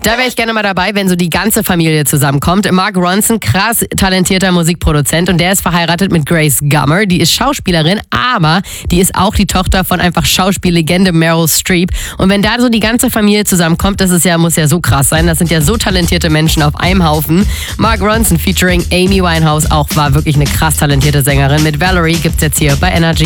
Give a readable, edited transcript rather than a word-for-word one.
Da wäre ich gerne mal dabei, wenn so die ganze Familie zusammenkommt. Mark Ronson, krass talentierter Musikproduzent und der ist verheiratet mit Grace Gummer. Die ist Schauspielerin, aber die ist auch die Tochter von einfach Schauspiellegende Meryl Streep. Und wenn da so die ganze Familie zusammenkommt, muss ja so krass sein. Das sind ja so talentierte Menschen auf einem Haufen. Mark Ronson featuring Amy Winehouse auch war wirklich eine krass talentierte Sängerin. Mit Valerie gibt's jetzt hier bei Energy.